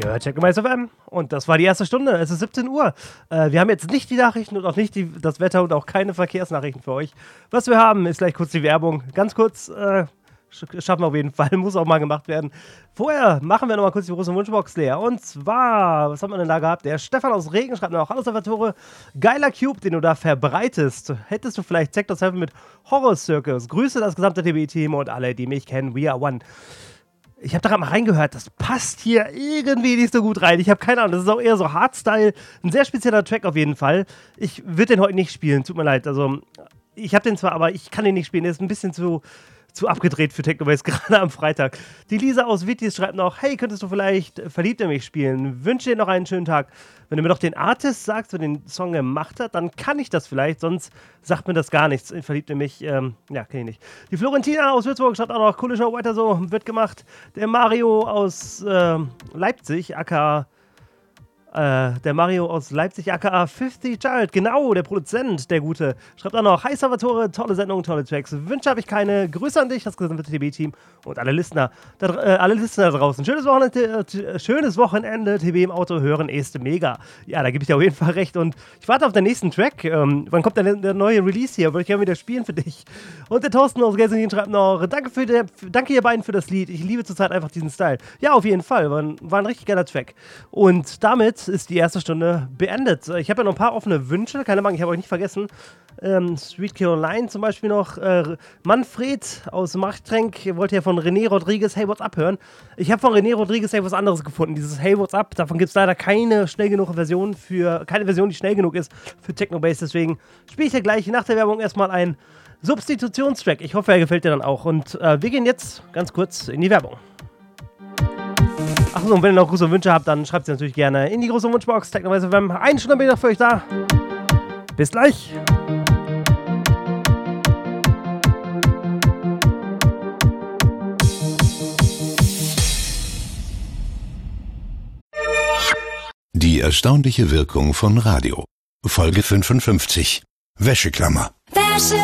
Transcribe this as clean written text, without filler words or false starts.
hört Technobeis FM und das war die erste Stunde. Es ist 17 Uhr. Wir haben jetzt nicht die Nachrichten und auch nicht das Wetter und auch keine Verkehrsnachrichten für euch. Was wir haben, ist gleich kurz die Werbung. Ganz kurz, schaffen wir auf jeden Fall, muss auch mal gemacht werden. Vorher machen wir nochmal kurz die große Wunschbox leer. Und zwar, was haben wir denn da gehabt? Der Stefan aus Regen schreibt noch: Hallo Salvatore, geiler Cube, den du da verbreitest. Hättest du vielleicht Sector 7 mit Horror Circus? Grüße das gesamte TB-Team und alle, die mich kennen. We are one. Ich habe da gerade mal reingehört, das passt hier irgendwie nicht so gut rein. Ich habe keine Ahnung, das ist auch eher so Hardstyle. Ein sehr spezieller Track auf jeden Fall. Ich würde den heute nicht spielen, tut mir leid. Also, ich habe den zwar, aber ich kann den nicht spielen. Der ist ein bisschen zu abgedreht für Technobass, gerade am Freitag. Die Lisa aus Wittis schreibt noch: Hey, könntest du vielleicht Verliebt in mich spielen? Wünsche dir noch einen schönen Tag. Wenn du mir doch den Artist sagst, wer den Song gemacht hat, dann kann ich das vielleicht, sonst sagt mir das gar nichts. Verliebt in mich, ja, kenn ich nicht. Die Florentina aus Würzburg schreibt auch noch: Coole Show, weiter so, wird gemacht. Der Mario aus Leipzig, aka der Mario aus Leipzig, aka 50 Child, genau, der Produzent, der Gute, schreibt auch noch: Hi Salvatore, tolle Sendung, tolle Tracks. Wünsche habe ich keine. Grüße an dich, das gesamte TB-Team und alle Listener da draußen. Schönes Wochenende, TB im Auto hören ist mega. Ja, da gebe ich dir auf jeden Fall recht und ich warte auf den nächsten Track. Wann kommt denn der neue Release hier? Würde ich gerne wieder spielen für dich. Und der Thorsten aus Gelsenkirchen schreibt noch: Danke ihr beiden für das Lied. Ich liebe zurzeit einfach diesen Style. Ja, auf jeden Fall. War ein richtig geiler Track. Und damit ist die erste Stunde beendet. Ich habe ja noch ein paar offene Wünsche. Keine Ahnung, ich habe euch nicht vergessen. Sweet Caroline zum Beispiel noch. Manfred aus Machttränk wollte ja von René Rodriguez Hey What's Up hören. Ich habe von René Rodriguez was anderes gefunden. Dieses Hey What's Up. Davon gibt es leider keine Version, die schnell genug ist für Technobass. Deswegen spiele ich ja gleich nach der Werbung erstmal ein Substitutionstrack. Ich hoffe, er gefällt dir dann auch. Und wir gehen jetzt ganz kurz in die Werbung. Achso, und wenn ihr noch große Wünsche habt, dann schreibt sie natürlich gerne in die große Wunschbox. Technobass FM. Eine Stunde bin ich noch für euch da. Bis gleich. Die erstaunliche Wirkung von Radio. Folge 55. Wäscheklammer.